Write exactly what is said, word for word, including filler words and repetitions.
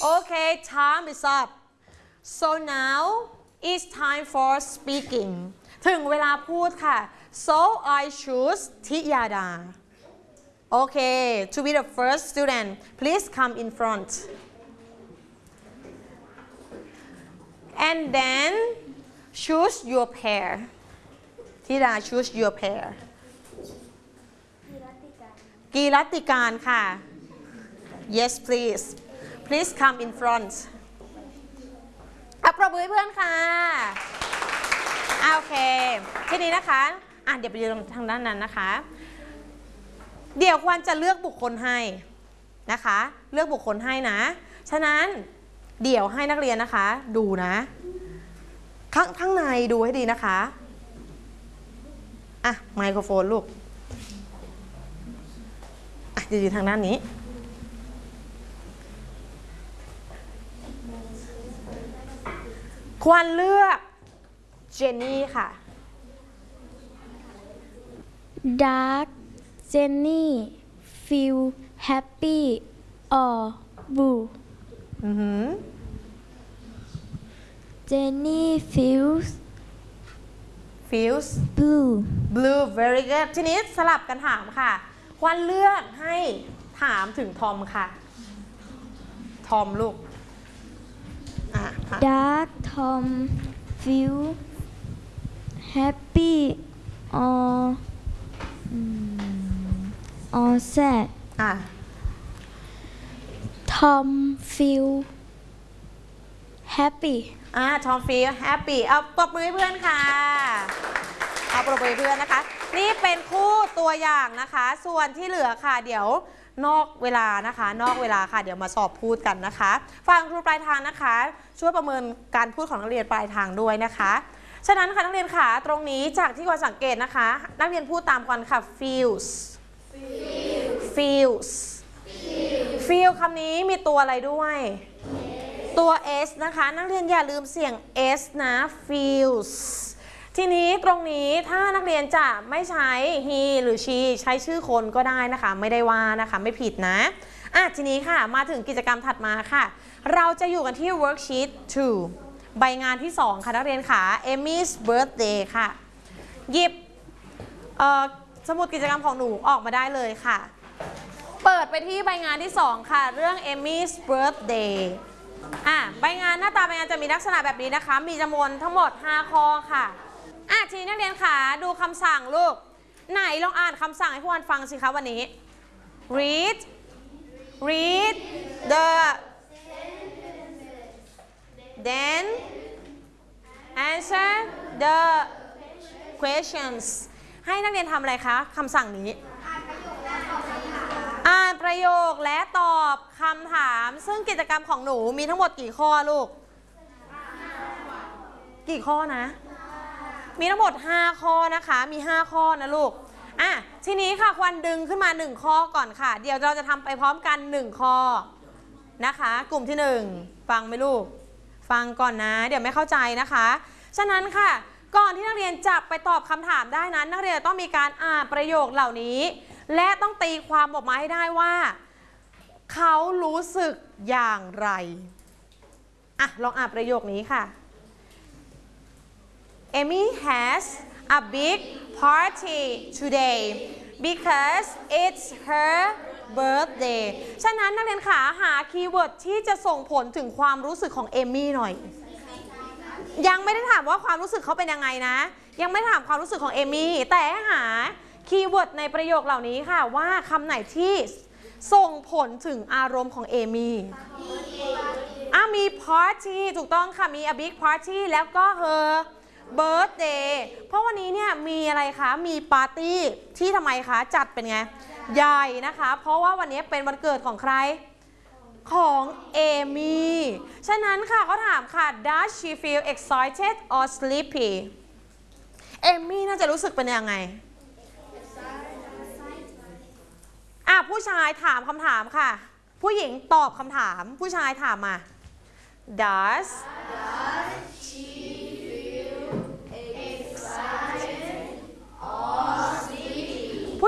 Okay, time is up. So now it's time for speaking. ถึงเวลาพูดค่ะ So I choose ทิยาดา Okay, to be the first student, please come in front. And then choose your pair. ทิดา choose your pair. กีรัติการค่ะ Yes, please. Please come in front. อ่ะปรบมือให้เพื่อนค่ะโอเคทีนี้นะคะอ่ะเดี๋ยวไปยืนทางด้านนั้นนะคะเดี๋ยวควรจะเลือกบุคคลให้นะคะเลือกบุคคลให้นะฉะนั้นเดี๋ยวให้นักเรียนนะคะดูนะข้างข้างในดูให้ดีนะคะอ่ะไมโครโฟนลูกอ่ะจะอยู่ทางด้านนี้ควรเลือกเจนนี่ค่ะ Dark Jenny feel happy or blue อือหือ Jenny feels feels blue blue very good ทีนี้สลับกันถามค่ะควรเลือกให้ถามถึงทอมค่ะทอมลูก Dark Tom feel happy or or sad อ่ะ Tom feel happy อ่ะ Tom feel happy เอาปรบมือให้เพื่อนค่ะเอาปรบมือให้เพื่อนนะคะนี่เป็นคู่ตัวอย่างนะคะส่วนที่เหลือค่ะเดี๋ยวนอกเวลานะคะนอกเวลาค่ะเดี๋ยวมาสอบพูดกันนะคะฟังครูปลายทางนะคะช่วยประเมินการพูดของนักเรียนปลายทางด้วยนะคะฉะนั้นค่ะนักเรียนค่ะตรงนี้จากที่ควรสังเกตนะคะนักเรียนพูดตามกันค่ะ feels feels feel คำนี้มีตัวอะไรด้วยตัว s นะคะนักเรียนอย่าลืมเสียง s นะ feelsทีนี้ตรงนี้ถ้านักเรียนจะไม่ใช้ he หรือ she ใช้ชื่อคนก็ได้นะคะไม่ได้ว่านะคะไม่ผิดนะอ่ะทีนี้ค่ะมาถึงกิจกรรมถัดมาค่ะเราจะอยู่กันที่ worksheet ทูใบงานที่สองค่ะนักเรียนค่ะ Amy's birthday ค่ะหยิบสมุดกิจกรรมของหนูออกมาได้เลยค่ะเปิดไปที่ใบงานที่สองค่ะเรื่อง Amy's birthday อ่ะใบงานหน้าตาใบงานจะมีลักษณะแบบนี้นะคะมีจำนวนทั้งหมดห้าข้อค่ะอ่ะทีนี้นักเรียนค่ะดูคำสั่งลูกไหนลองอ่านคำสั่งให้พวกเราฟังสิคะวันนี้ read read the then answer the questions ให้นักเรียนทำอะไรคะคำสั่งนี้อ่านประโยคและตอบคำถามซึ่งกิจกรรมของหนูมีทั้งหมดกี่ข้อลูกกี่ข้อนะมีทั้งหมดห้าข้อนะคะมีห้าข้อนะลูกอ่ะทีนี้ค่ะควันดึงขึ้นมาหนึ่งข้อก่อนค่ะเดี๋ยวเราจะทำไปพร้อมกันหนึ่งข้อนะคะกลุ่มที่หนึ่งฟังไหมลูกฟังก่อนนะเดี๋ยวไม่เข้าใจนะคะฉะนั้นค่ะก่อนที่นักเรียนจะไปตอบคำถามได้นั้นนักเรียนต้องมีการอ่านประโยคเหล่านี้และต้องตีความออกมาให้ได้ว่าเขารู้สึกอย่างไรอ่ะลองอ่านประโยคนี้ค่ะ Amy has a big party today because it's her birthday ฉะนั้นนักเรียนขาหาคีย์เวิร์ดที่จะส่งผลถึงความรู้สึกของเอมี่หน่อยยังไม่ได้ถามว่าความรู้สึกเขาเป็นยังไงนะยังไม่ถามความรู้สึกของเอมี่แต่หาคีย์เวิร์ดในประโยคเหล่านี้ค่ะว่าคำไหนที่ส่งผลถึงอารมณ์ของเอมี่อ่ะมี party ถูกต้องค่ะมี a big party แล้วก็ her birthday เพราะวันนี้เนี่ยมีอะไรคะมีปาร์ตี้ที่ทำไมคะจัดเป็นไงใหญ่นะคะเพราะว่าวันนี้เป็นวันเกิดของใครของเอมี่ฉะนั้นค่ะเขาถามค่ะ Does she feel excited or sleepy เอมี่น่าจะรู้สึกเป็นยังไงอ่ะผู้ชายถามคำถามค่ะผู้หญิงตอบคำถามผู้ชายถามมา Does